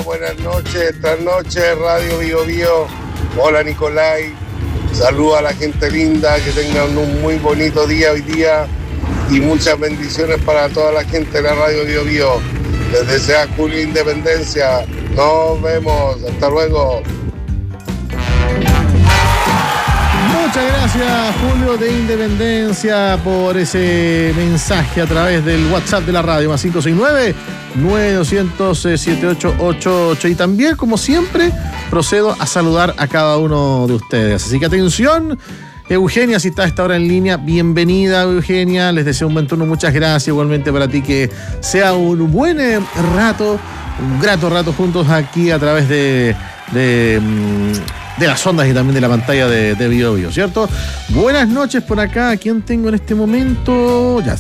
buenas noches, Radio Bio Bio. Hola Nicolai, saludos a la gente linda, que tengan un muy bonito día hoy día y muchas bendiciones para toda la gente de la Radio Bio Bio. Les desea Julio Independencia, nos vemos, hasta luego. Muchas gracias, Julio de Independencia, por ese mensaje a través del WhatsApp de la radio, más 569-9200-7888. Y también, como siempre, procedo a saludar a cada uno de ustedes. Así que atención, Eugenia, si está a esta hora en línea, bienvenida, Eugenia. Les deseo un buen turno, muchas gracias. Igualmente para ti, que sea un buen rato, un grato rato juntos aquí a través de las ondas y también de la pantalla de Bio Bio, ¿cierto? Buenas noches por acá. ¿A quién tengo en este momento? Ya